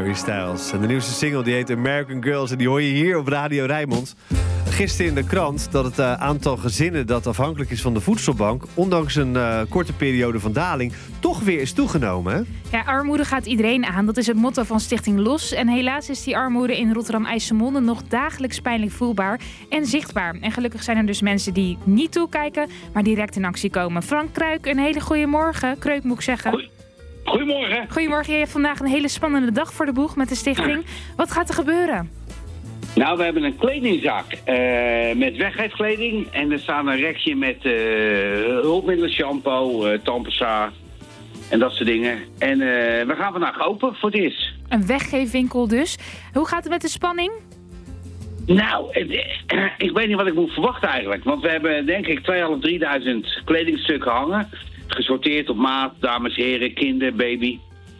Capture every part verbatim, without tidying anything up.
Harry Styles. En de nieuwste single die heet American Girls en die hoor je hier op Radio Rijnmond. Gisteren in de krant dat het uh, aantal gezinnen dat afhankelijk is van de voedselbank, ondanks een uh, korte periode van daling, toch weer is toegenomen. Hè? Ja, armoede gaat iedereen aan. Dat is het motto van Stichting Los. En helaas is die armoede in Rotterdam-IJsselmonde nog dagelijks pijnlijk voelbaar en zichtbaar. En gelukkig zijn er dus mensen die niet toekijken, maar direct in actie komen. Frank Kruik, een hele goede morgen. Kreuk moet ik zeggen. Goeie. Goedemorgen. Goedemorgen. Je hebt vandaag een hele spannende dag voor de boeg met de stichting. Wat gaat er gebeuren? Nou, we hebben een kledingzaak uh, met weggeefkleding. En er staat een rekje met uh, hulpmiddelen, shampoo, uh, tandpasta en dat soort dingen. En uh, we gaan vandaag open voor het eerst. Een weggeefwinkel dus. Hoe gaat het met de spanning? Nou, uh, ik weet niet wat ik moet verwachten eigenlijk. Want we hebben denk ik tweeduizend, drieduizend kledingstukken hangen. Gesorteerd op maat, dames, heren, kinder, baby.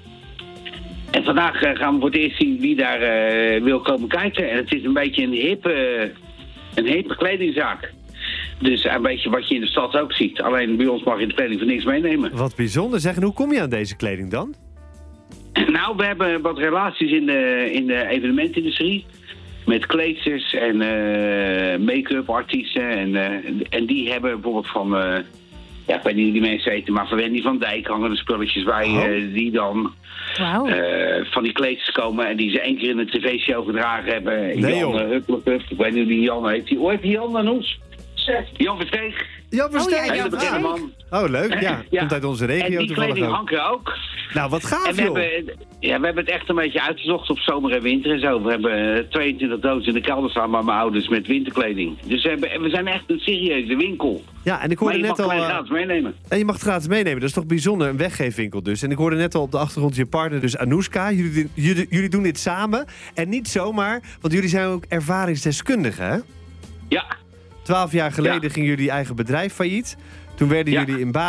En vandaag uh, gaan we voor het eerst zien wie daar uh, wil komen kijken. En het is een beetje een hippe, een hippe kledingzaak. Dus een beetje wat je in de stad ook ziet. Alleen bij ons mag je de kleding voor niks meenemen. Wat bijzonder zeg. En hoe kom je aan deze kleding dan? Nou, we hebben wat relaties in de, in de evenementindustrie. Met kleedsters en uh, make-up artiesten. En, uh, en die hebben bijvoorbeeld van... Uh, ja, ik weet niet hoe die mensen weten, maar van Wendy van Dijk hangen de spulletjes bij oh. uh, die dan wow. uh, van die kleedjes komen en die ze één keer in een tv-show gedragen hebben. Nee, Jan uh, Hupplepuff, ik weet niet hoe die Jan heet. Die, hoe heet die Jan aan ons? Jan Versteeg. Jan Versteeg. Oh, ja, Hele bekende man. Oh, leuk. Ja, ja. Komt uit onze regio en die toevallig kleding ook. hangt er ook. Nou, wat gaaf, En we joh. hebben, ja, we hebben het echt een beetje uitgezocht op zomer en winter en zo. We hebben tweeëntwintig dozen in de kelder staan bij mijn ouders met winterkleding. Dus we, hebben, we zijn echt een serieuze winkel. Ja, en ik Maar hoorde je net mag al... het Uh, gratis meenemen. en je mag het gratis meenemen. Dat is toch bijzonder, een weggeefwinkel dus. En ik hoorde net al op de achtergrond je partner, dus Anoushka. Jullie, jullie, jullie doen dit samen. En niet zomaar, want jullie zijn ook ervaringsdeskundigen, hè? Ja. Twaalf jaar geleden Ja. gingen jullie eigen bedrijf failliet. Toen werden Ja. jullie in Bali